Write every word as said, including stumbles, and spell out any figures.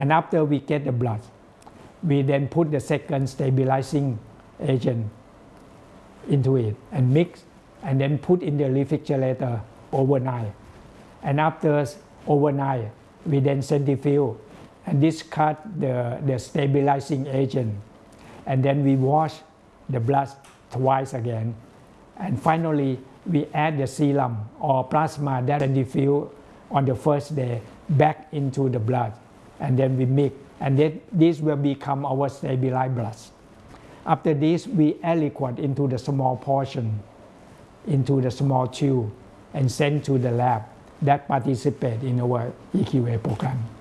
And after we get the blood, we then put the second stabilizing agent into it and mix, and then put in the refrigerator overnight. And after overnight, we then centrifuge and discard the, the stabilizing agent. And then we wash the blood twice again. And finally, we add the serum or plasma that centrifuge on the first day back into the blood. And then we mix. And then this will become our stabilized blood. After this, we add liquid into the small portion, into the small tube, and send to the lab that participate in our E Q A program.